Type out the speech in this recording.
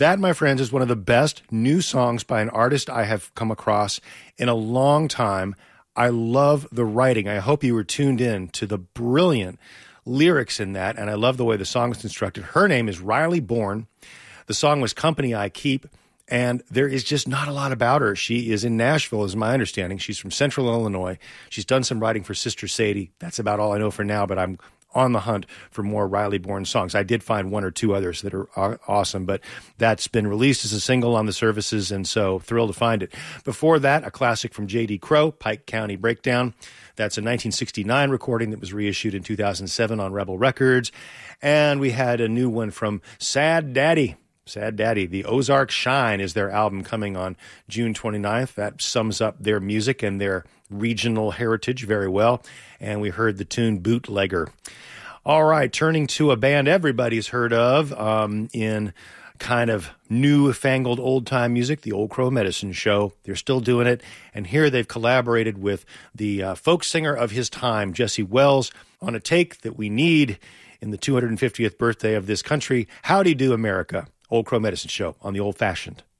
That, my friends, is one of the best new songs by an artist I have come across in a long time. I love the writing. I hope you were tuned in to the brilliant lyrics in that, and I love the way the song is constructed. Her name is Riley Bourne. The song was Company I Keep, and there is just not a lot about her. She is in Nashville, is my understanding. She's from Central Illinois. She's done some writing for Sister Sadie. That's about all I know for now, but I'm on the hunt for more Riley Bourne songs. I did find one or two others that are awesome, but that's been released as a single on the services, and so thrilled to find it. Before that, a classic from J.D. Crowe, Pike County Breakdown. That's a 1969 recording that was reissued in 2007 on Rebel Records. And we had a new one from Sad Daddy. Sad Daddy. The Ozark Shine is their album coming on June 29th. That sums up their music and their regional heritage very well. And we heard the tune Bootlegger. All right, turning to a band everybody's heard of in kind of newfangled old-time music, the Old Crow Medicine Show. They're still doing it. And here they've collaborated with the folk singer of his time, Jesse Wells, on a take that we need in the 250th birthday of this country. Howdy Do America. Old Crow Medicine Show on the Old Fashioned.